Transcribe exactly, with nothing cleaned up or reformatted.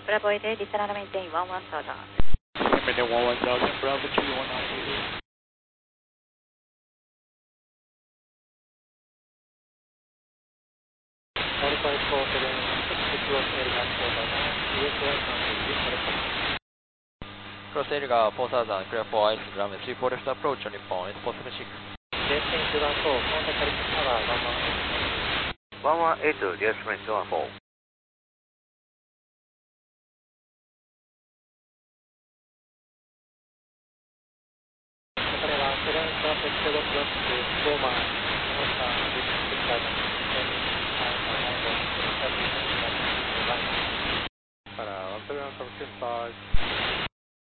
Bravo eight eight, descend and maintain one one thousand. Maintain one one thousand, Bravo two one nine eight. Modify four seven six, cross L gun four thousand, U S one three, correct. Cross L gun four thousand, clear for ice, runway three four left approach on your phone, four seven six. Descend two one four, contact California Tower one one eight. one one eight, dear Sprint two one four. seven traffic seven plus four miles, north and six thousand, ten miles, para one seven five.